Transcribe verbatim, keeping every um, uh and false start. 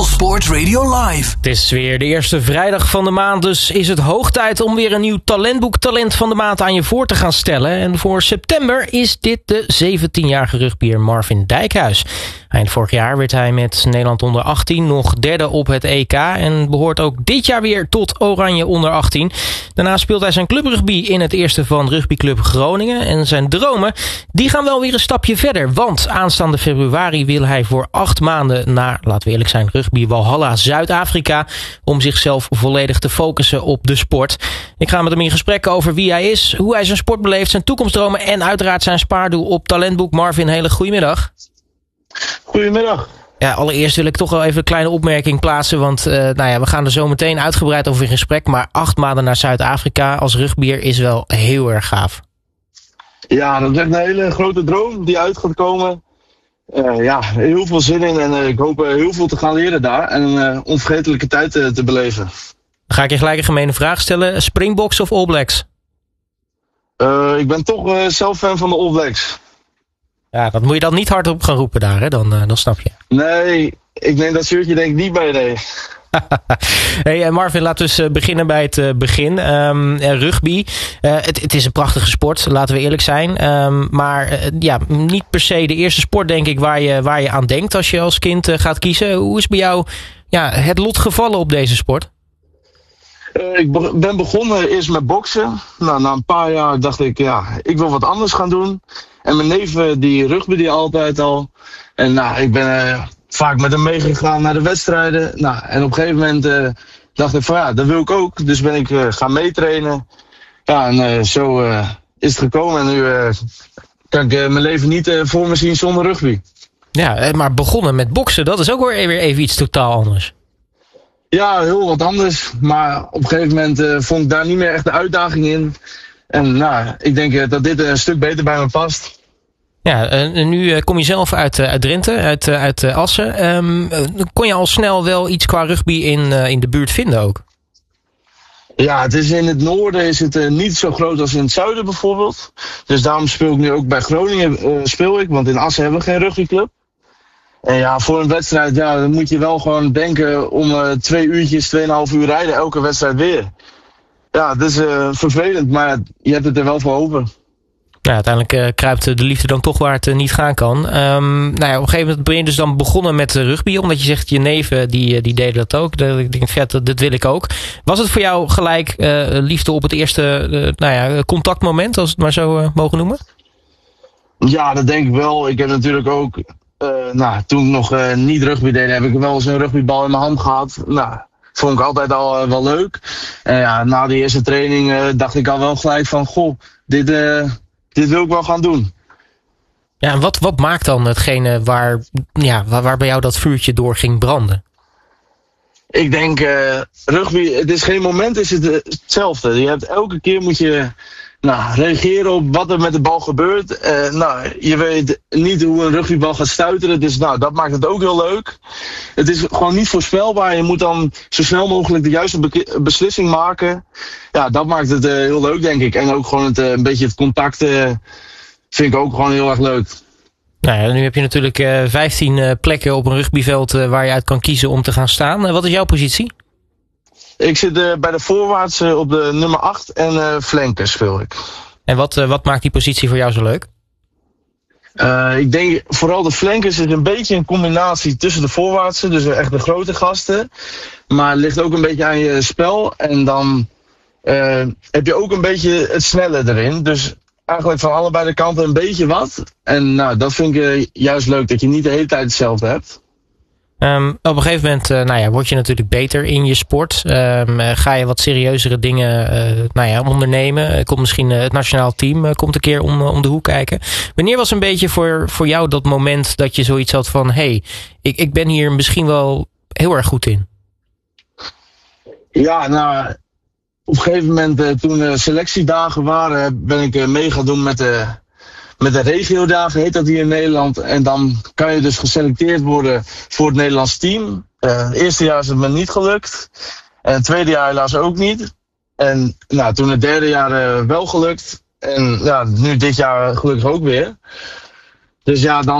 All Sports Radio Live. Het is weer de eerste vrijdag van de maand, dus is het hoog tijd om weer een nieuw talentboek Talent van de Maand aan je voor te gaan stellen. En voor september is dit de zeventienjarige rugbier Marvin Dijkhuis. Eind vorig jaar werd hij met Nederland onder achttien nog derde op het E K en behoort ook dit jaar weer tot Oranje onder achttien. Daarna speelt hij zijn clubrugby in het eerste van rugbyclub Groningen. En zijn dromen die gaan wel weer een stapje verder, want aanstaande februari wil hij voor acht maanden naar, laten we eerlijk zijn, rugby Walhalla Zuid-Afrika om zichzelf volledig te focussen op de sport. Ik ga met hem in gesprek over wie hij is, hoe hij zijn sport beleeft, zijn toekomstdromen en uiteraard zijn spaardoel op talentboek. Marvin, hele goedemiddag. Goedemiddag. Ja, allereerst wil ik toch wel even een kleine opmerking plaatsen, want uh, nou ja, we gaan er zo meteen uitgebreid over in gesprek, maar acht maanden naar Zuid-Afrika als rugbier is wel heel erg gaaf. Ja, dat is echt een hele grote droom die uit gaat komen. Uh, ja, heel veel zin in en uh, ik hoop uh, heel veel te gaan leren daar en een uh, onvergetelijke tijd uh, te beleven. Dan ga ik je gelijk een gemene vraag stellen. Springboks of All Blacks? Uh, ik ben toch uh, zelf fan van de All Blacks. Ja, dat moet je dan niet hardop gaan roepen daar, hè? Dan, uh, dan snap je. Nee, ik neem dat shirtje denk ik niet bij, nee. Hey Marvin, laten we eens beginnen bij het uh, begin. Um, rugby, uh, het, het is een prachtige sport, laten we eerlijk zijn. Um, maar uh, ja, niet per se de eerste sport, denk ik, waar je, waar je aan denkt als je als kind uh, gaat kiezen. Hoe is bij jou ja, het lot gevallen op deze sport? Uh, ik be- ben begonnen eerst met boksen. Nou, na een paar jaar dacht ik, ja, ik wil wat anders gaan doen. En mijn neef die rugby die altijd al. En nou, ik ben uh, vaak met hem meegegaan naar de wedstrijden. Nou, en op een gegeven moment uh, dacht ik van ja, dat wil ik ook. Dus ben ik uh, gaan meetrainen. Ja, en uh, zo uh, is het gekomen. En nu uh, kan ik uh, mijn leven niet uh, voor me zien zonder rugby. Ja, maar begonnen met boksen, dat is ook weer even iets totaal anders. Ja, heel wat anders. Maar op een gegeven moment uh, vond ik daar niet meer echt de uitdaging in. En nou, ik denk uh, dat dit een stuk beter bij me past. Ja, en nu kom je zelf uit, uit Drenthe, uit, uit Assen. Um, kon je al snel wel iets qua rugby in, uh, in de buurt vinden ook? Ja, het is in het noorden is het uh, niet zo groot als in het zuiden bijvoorbeeld. Dus daarom speel ik nu ook bij Groningen uh, speel ik, want in Assen hebben we geen rugbyclub. En ja, voor een wedstrijd, ja, dan moet je wel gewoon denken om uh, twee uurtjes, tweeënhalf uur rijden elke wedstrijd weer. Ja, dat is uh, vervelend, maar je hebt het er wel voor over. Nou, uiteindelijk uh, kruipt de liefde dan toch waar het uh, niet gaan kan. Um, nou ja, op een gegeven moment ben je dus dan begonnen met rugby, omdat je zegt je neven die, die deden dat ook. Ik denk, vet, dat, dat wil ik ook. Was het voor jou gelijk uh, liefde op het eerste uh, nou ja, contactmoment, als we het maar zo uh, mogen noemen? Ja, dat denk ik wel. Ik heb natuurlijk ook, uh, nou, toen ik nog uh, niet rugby deed, heb ik wel eens een rugbybal in mijn hand gehad. Nou, vond ik altijd al uh, wel leuk. En ja, na die eerste training uh, dacht ik al wel gelijk van, goh, dit... Uh, Dit wil ik wel gaan doen. Ja, en wat, wat maakt dan hetgene waar, ja, waar, waar bij jou dat vuurtje door ging branden? Ik denk, uh, rugby, het is geen moment, is het uh, hetzelfde. Je hebt, elke keer moet je nou, reageren op wat er met de bal gebeurt. Uh, nou, je weet niet hoe een rugbybal gaat stuiteren, dus nou, dat maakt het ook heel leuk. Het is gewoon niet voorspelbaar. Je moet dan zo snel mogelijk de juiste be- beslissing maken. Ja, dat maakt het uh, heel leuk, denk ik. En ook gewoon het, uh, een beetje het contact uh, vind ik ook gewoon heel erg leuk. Nou ja, nu heb je natuurlijk uh, vijftien uh, plekken op een rugbyveld uh, waar je uit kan kiezen om te gaan staan. Uh, wat is jouw positie? Ik zit uh, bij de voorwaarts uh, op de nummer acht en uh, flanken speel ik. En wat, uh, wat maakt die positie voor jou zo leuk? Uh, ik denk vooral de flankers is een beetje een combinatie tussen de voorwaartsen, dus echt de grote gasten. Maar het ligt ook een beetje aan je spel en dan uh, heb je ook een beetje het snelle erin. Dus eigenlijk van allebei de kanten een beetje wat. En nou, dat vind ik uh, juist leuk, dat je niet de hele tijd hetzelfde hebt. Um, op een gegeven moment uh, nou ja, word je natuurlijk beter in je sport. Um, uh, ga je wat serieuzere dingen uh, nou ja, ondernemen. Uh, komt misschien uh, het nationaal team uh, komt een keer om, uh, om de hoek kijken. Wanneer was een beetje voor, voor jou dat moment dat je zoiets had van... hé, hey, ik, ik ben hier misschien wel heel erg goed in? Ja, nou, op een gegeven moment uh, toen uh, selectiedagen waren... ben ik uh, mee gaan doen met de... Met de regiodagen heet dat hier in Nederland. En dan kan je dus geselecteerd worden voor het Nederlands team. Uh, het eerste jaar is het me niet gelukt. En het tweede jaar helaas ook niet. En nou, toen het derde jaar uh, wel gelukt. En ja, nu dit jaar gelukkig ook weer. Dus ja, dan